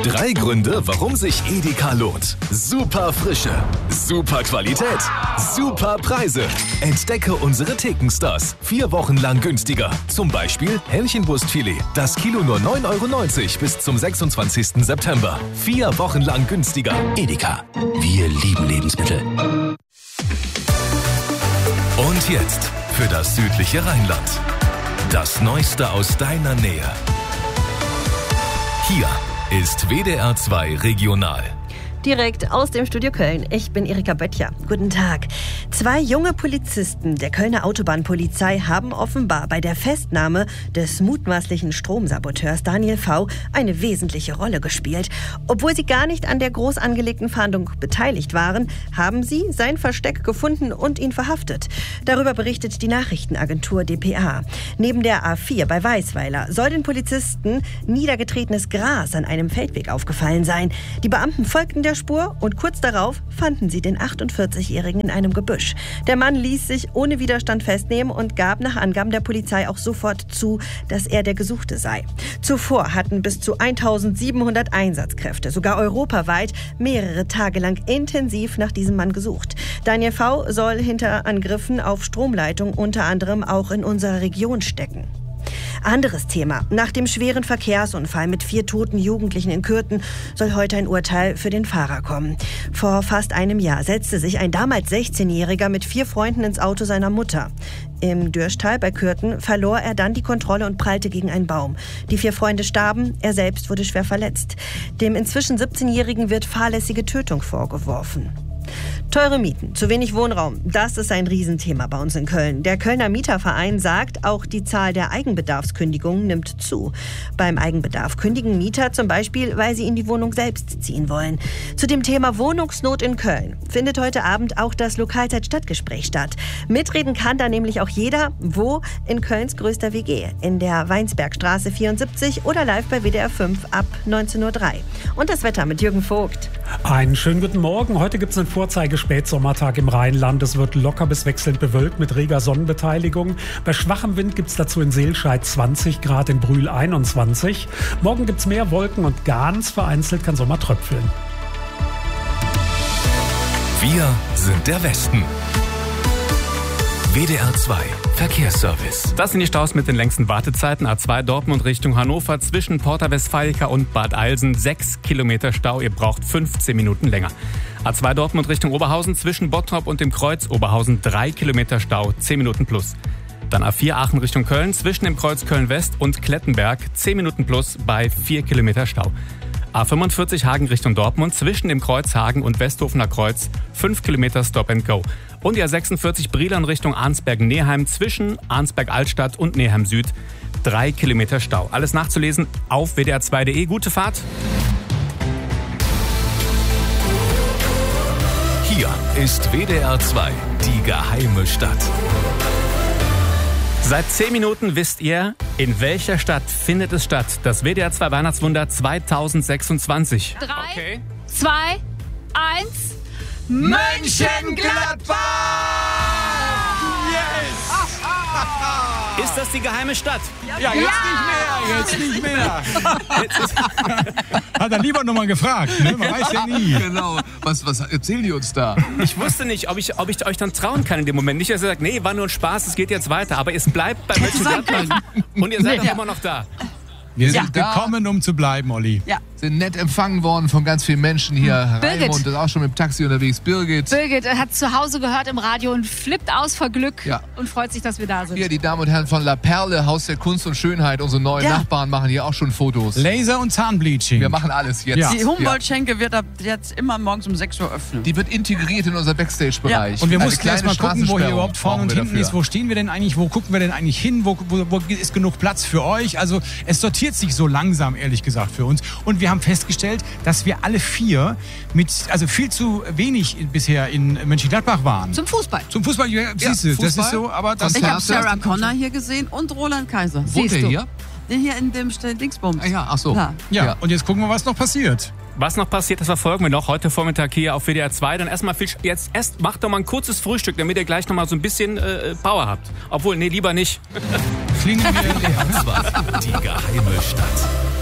3 Gründe, warum sich Edeka lohnt. Super Frische, super Qualität, super Preise. Entdecke unsere Thekenstars. 4 Wochen lang günstiger. Zum Beispiel Hähnchenbrustfilet. Das Kilo nur 9,90 € bis zum 26. September. 4 Wochen lang günstiger. Edeka. Wir lieben Lebensmittel. Und jetzt für das südliche Rheinland. Das Neueste aus deiner Nähe. Hier ist WDR 2 Regional. Direkt aus dem Studio Köln. Ich bin Erika Böttcher. Guten Tag. 2 junge Polizisten der Kölner Autobahnpolizei haben offenbar bei der Festnahme des mutmaßlichen Stromsaboteurs Daniel V. eine wesentliche Rolle gespielt. Obwohl sie gar nicht an der groß angelegten Fahndung beteiligt waren, haben sie sein Versteck gefunden und ihn verhaftet. Darüber berichtet die Nachrichtenagentur dpa. Neben der A4 bei Weisweiler soll den Polizisten niedergetretenes Gras an einem Feldweg aufgefallen sein. Die Beamten folgten der Spur und kurz darauf fanden sie den 48-Jährigen in einem Gebüsch. Der Mann ließ sich ohne Widerstand festnehmen und gab nach Angaben der Polizei auch sofort zu, dass er der Gesuchte sei. Zuvor hatten bis zu 1700 Einsatzkräfte, sogar europaweit, mehrere Tage lang intensiv nach diesem Mann gesucht. Daniel V. soll hinter Angriffen auf Stromleitungen unter anderem auch in unserer Region stecken. Anderes Thema. Nach dem schweren Verkehrsunfall mit 4 toten Jugendlichen in Kürten soll heute ein Urteil für den Fahrer kommen. Vor fast einem Jahr setzte sich ein damals 16-Jähriger mit 4 Freunden ins Auto seiner Mutter. Im Dürschtal bei Kürten verlor er dann die Kontrolle und prallte gegen einen Baum. Die 4 Freunde starben, er selbst wurde schwer verletzt. Dem inzwischen 17-Jährigen wird fahrlässige Tötung vorgeworfen. Teure Mieten, zu wenig Wohnraum, das ist ein Riesenthema bei uns in Köln. Der Kölner Mieterverein sagt, auch die Zahl der Eigenbedarfskündigungen nimmt zu. Beim Eigenbedarf kündigen Mieter zum Beispiel, weil sie in die Wohnung selbst ziehen wollen. Zu dem Thema Wohnungsnot in Köln findet heute Abend auch das Lokalzeit-Stadtgespräch statt. Mitreden kann da nämlich auch jeder, wo in Kölns größter WG, in der Weinsbergstraße 74 oder live bei WDR 5 ab 19:03 Uhr. Und das Wetter mit Jürgen Vogt. Einen schönen guten Morgen. Heute gibt es einen Vorzeige-Spätsommertag im Rheinland. Es wird locker bis wechselnd bewölkt mit reger Sonnenbeteiligung. Bei schwachem Wind gibt es dazu in Seelscheid 20 Grad, in Brühl 21. Morgen gibt es mehr Wolken und ganz vereinzelt kann Sommer tröpfeln. Wir sind der Westen. WDR 2 Verkehrsservice. Das sind die Staus mit den längsten Wartezeiten. A2 Dortmund Richtung Hannover zwischen Porta Westfalica und Bad Eilsen. 6 Kilometer Stau, ihr braucht 15 Minuten länger. A2 Dortmund Richtung Oberhausen zwischen Bottrop und dem Kreuz Oberhausen. 3 Kilometer Stau, 10 Minuten plus. Dann A4 Aachen Richtung Köln zwischen dem Kreuz Köln-West und Klettenberg. 10 Minuten plus bei 4 Kilometer Stau. A45 Hagen Richtung Dortmund zwischen dem Kreuz Hagen und Westhofener Kreuz. 5 Kilometer Stop and Go. Und die A46 Brilon Richtung Arnsberg-Neheim zwischen Arnsberg-Altstadt und Neheim Süd. 3 Kilometer Stau. Alles nachzulesen auf wdr2.de. Gute Fahrt. Hier ist WDR 2, die geheime Stadt. Seit 10 Minuten wisst ihr, in welcher Stadt findet es statt. Das WDR 2 Weihnachtswunder 2026. 3, Okay. 2, 1. Mönchengladbach! Ist das die geheime Stadt? Ja, jetzt nicht mehr. Hat er lieber nochmal gefragt, ne? Man weiß ja nie. Genau. Was erzählen die uns da? Ich wusste nicht, ob ich euch dann trauen kann in dem Moment. Nicht, dass ihr sagt, nee, war nur ein Spaß, es geht jetzt weiter. Aber es bleibt bei Mönchengladbach. Und ihr seid doch immer noch da. Wir sind gekommen, um zu bleiben, Olli. Ja. Sind nett empfangen worden von ganz vielen Menschen hier. Birgit. Raimund ist auch schon mit dem Taxi unterwegs. Birgit Hat zu Hause gehört im Radio und flippt aus vor Glück Ja. und freut sich, dass wir da sind. Hier, die Damen und Herren von La Perle, Haus der Kunst und Schönheit. Unsere neuen Nachbarn machen hier auch schon Fotos. Laser und Zahnbleaching. Wir machen alles jetzt. Ja. Die Humboldt-Schenke wird ab jetzt immer morgens um 6 Uhr öffnen. Die wird integriert in unser Backstage-Bereich. Und wir Eine mussten kleine erst mal gucken, wo hier Straßensperrung überhaupt vorne und brauchen wir hinten ist. dafür. Wo stehen wir denn eigentlich? Wo gucken wir denn eigentlich hin? Wo ist genug Platz für euch? Also es sortiert sich so langsam, ehrlich gesagt, für uns. Und wir haben festgestellt, dass wir alle 4 viel zu wenig bisher in Mönchengladbach waren. Zum Fußball. Zum Fußball, ja, siehst du, das Fußball. ist so, aber das Ich habe Konzerte. Sarah Connor hier gesehen und Roland Kaiser. Wohnt er hier? Hier in dem Dingsbums. Ah, ja, ach so. Ja. ja. Und jetzt gucken wir, was noch passiert. Was noch passiert, das verfolgen wir noch heute Vormittag hier auf WDR 2. Dann erstmal macht doch mal ein kurzes Frühstück, damit ihr gleich noch mal so ein bisschen Power habt. Obwohl, nee, lieber nicht. Fliegen wir WDR 2, die geheime Stadt.